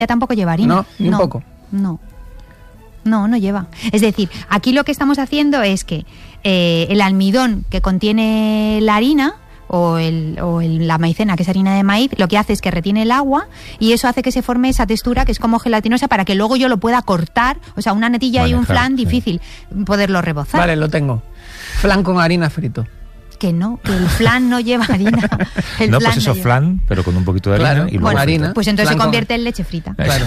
tampoco lleva harina. No, ni un poco. No lleva. Es decir, aquí lo que estamos haciendo es que el almidón que contiene la harina o la maicena, que es harina de maíz, lo que hace es que retiene el agua y eso hace que se forme esa textura que es como gelatinosa para que luego yo lo pueda cortar. O sea, una natilla y un flan difícil poderlo rebozar. Vale, lo tengo. Flan con harina frito. Que no, que el flan no lleva harina. No, pues eso, flan, pero con un poquito de harina. Claro, y luego harina. Pues entonces se convierte en leche frita. Claro.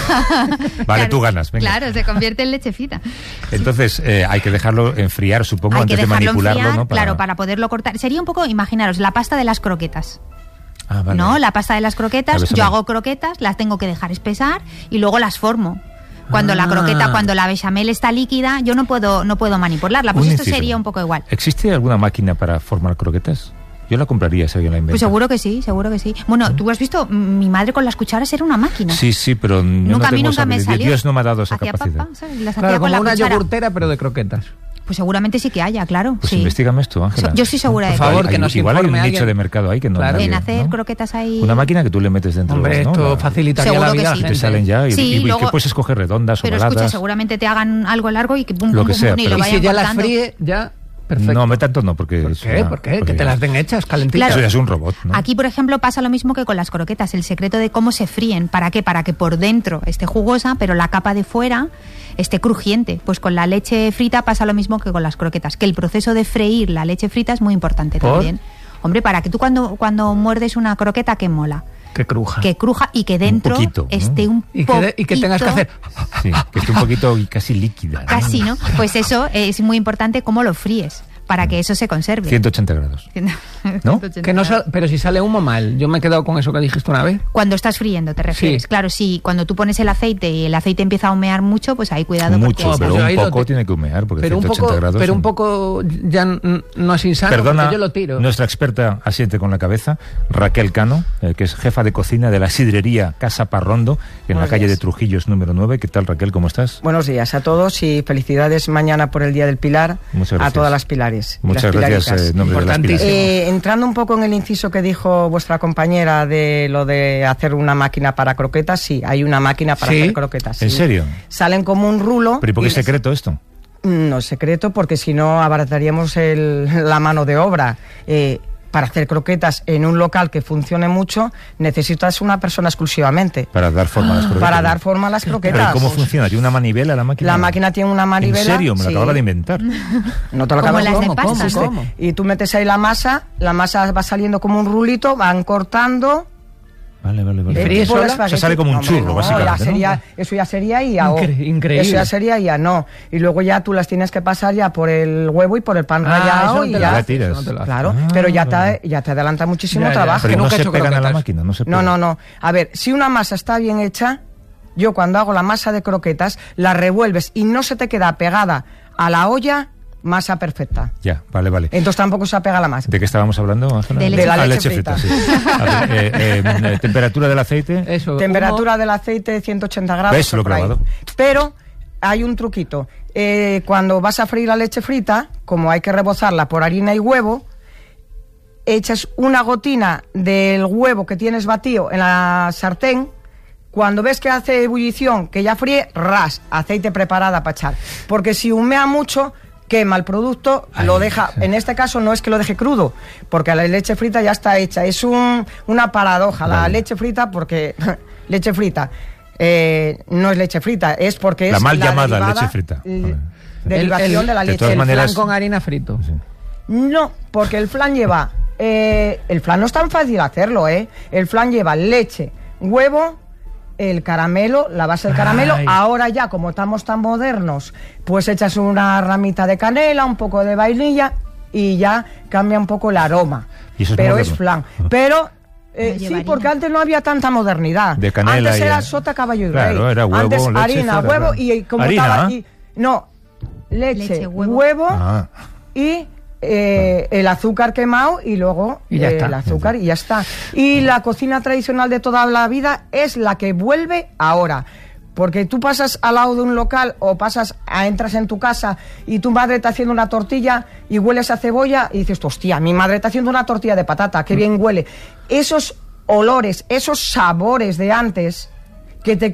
Vale, Claro, tú ganas, venga. Claro, se convierte en leche frita. Entonces, hay que dejarlo enfriar, supongo, Hay que antes de dejarlo manipularlo, enfriar, ¿no? Claro, para poderlo cortar. Sería un poco, imaginaros, la pasta de las croquetas. Ah, vale. ¿No? La pasta de las croquetas, yo hago croquetas, las tengo que dejar espesar y luego las formo. Cuando la bechamel está líquida, yo no puedo manipularla. Pues esto sería un poco igual. ¿Existe alguna máquina para formar croquetas? Yo la compraría si alguien la inventa. Pues seguro que sí. Bueno, tú has visto, mi madre con las cucharas era una máquina. Sí, pero yo nunca, no tengo nunca me salió. Dios no me ha dado esa hacía capacidad. Papa, ¿sabes? Las Claro, hacía con como la una cuchara. yogurtera, pero de croquetas. Pues seguramente sí que haya, claro. Pues sí. investígame esto, Ángela. Yo estoy segura de Por favor, que que nos igual hay un informe nicho alguien. de mercado ahí que no. Claro. nadie, en hacer ¿no? croquetas ahí. Una máquina que tú le metes dentro Hombre, de los, ¿no? esto facilitaría Seguro la que vida a sí. la Y te gente. salen ya Sí, y luego- que puedes escoger redondas Pero ovaladas. escucha, seguramente te hagan algo largo y que pum, Lo pum, que pum, sea, pum, y pero- lo Y vayan si ya las cortando. fríe, ya... Perfecto. No, tanto no, porque... ¿Por qué? ¿Por qué? Que te las den hechas, calentitas. Eso ya es un robot, ¿no? Aquí, por ejemplo, pasa lo mismo que con las croquetas. El secreto de cómo se fríen. ¿Para qué? Para que por dentro esté jugosa, pero la capa de fuera esté crujiente. Pues con la leche frita pasa lo mismo que con las croquetas. Que el proceso de freír la leche frita es muy importante ¿Por? también. Hombre, para que tú cuando muerdes una croqueta, ¿qué mola? Que cruja. Que cruja y que dentro poquito, ¿no? esté un Y poquito... que tengas que hacer... Sí, que esté un poquito casi líquida. ¿no? Casi, ¿no? Pues eso es muy importante cómo lo fríes, para que eso se conserve. 180 grados. ¿No? Que no pero si sale humo mal. Yo me he quedado con eso que dijiste una vez. Cuando estás friendo, te refieres. Sí. Claro, sí, cuando tú pones el aceite y el aceite empieza a humear mucho, pues ahí cuidado. Mucho, porque... pero pues ahí un lo poco te- tiene que humear, porque Pero un 180 poco, grados... pero un poco ya no es insano, Perdona, porque yo lo tiro. nuestra experta asiente con la cabeza, Raquel Cano, que es jefa de cocina de la sidrería Casa Parrondo, en la Buenos calle días. de Trujillos número 9. ¿Qué tal, Raquel? ¿Cómo estás? Buenos días a todos y felicidades mañana por el Día del Pilar Muchas a gracias. todas las pilares. y Muchas las gracias, pilaritas. en nombre de las Importantísimo. pilares. Entrando un poco en el inciso que dijo vuestra compañera de lo de hacer una máquina para croquetas, sí, hay una máquina para ¿Sí? hacer croquetas. ¿En sí. serio? Salen como un rulo. ¿Pero y por qué y es secreto esto? No es secreto, porque si no abarataríamos la mano de obra. Para hacer croquetas en un local que funcione mucho, necesitas una persona exclusivamente. Para dar forma a las croquetas. Para dar forma a las croquetas. ¿Pero cómo funciona? ¿Tiene una manivela la máquina? La máquina tiene una manivela. ¿En serio? Me lo sí. acababa de inventar. No te lo Como acabas las de ¿cómo? pasta. Sí, sí. ¿Cómo? Y tú metes ahí la masa va saliendo como un rulito, van cortando. Vale. fríe tipo sola? el O sea, espagueti. sale como un Hombre, churro, no, básicamente, ya sería, eso ya sería Increíble. Eso ya sería ya no. Y luego ya tú las tienes que pasar ya por el huevo y por el pan Ah, rallado eso y no te ya. lo Ya tiras. eso no te lo hace. Claro, Ah, pero ya vale. te adelanta muchísimo Ya, ya. trabajo. Pero que no nunca he se hecho pegan a la croquetas. máquina, no se pegan. No. A ver, si una masa está bien hecha, yo cuando hago la masa de croquetas, la revuelves y no se te queda pegada a la olla, masa perfecta. Ya, vale. Entonces tampoco se apega la masa. ¿De qué estábamos hablando, Ángela? De leche De la Ah, leche frita, frita. sí. A ver, temperatura del aceite. Eso, Temperatura del aceite 180 grados. ¿Ves? Lo he por ahí. clavado. Pero hay un truquito. Cuando vas a freír la leche frita, como hay que rebozarla por harina y huevo, echas una gotina del huevo que tienes batido en la sartén. Cuando ves que hace ebullición, que ya fríe, aceite preparada para echar. Porque si humea mucho, quema el producto, lo deja. En este caso no es que lo deje crudo, porque la leche frita ya está hecha. Es una paradoja. La leche frita, porque leche frita no es leche frita, es porque es La mal llamada derivada, leche frita. Derivación de la de leche. todas el maneras- flan con harina frito. Sí. No, porque el flan lleva... el flan no es tan fácil hacerlo, ¿eh? El flan lleva leche, huevo, el caramelo, la base del caramelo. Ay. Ahora ya, como estamos tan modernos, pues echas una ramita de canela, un poco de vainilla y ya cambia un poco el aroma. Y eso es Pero moderno. es flan. Pero... lleva sí, harina. porque antes no había tanta modernidad. De canela antes y era a- sota, caballo y Claro, rey. era huevo, antes leche, harina, fuera, huevo claro. y como ¿Harina? estaba... no, leche, huevo Ah. y el azúcar quemado y luego Y ya está. el azúcar y ya está. Y la cocina tradicional de toda la vida es la que vuelve ahora. Porque tú pasas al lado de un local o entras en tu casa y tu madre está haciendo una tortilla y hueles a cebolla y dices, hostia, mi madre está haciendo una tortilla de patata, qué bien huele. Esos olores, esos sabores de antes que te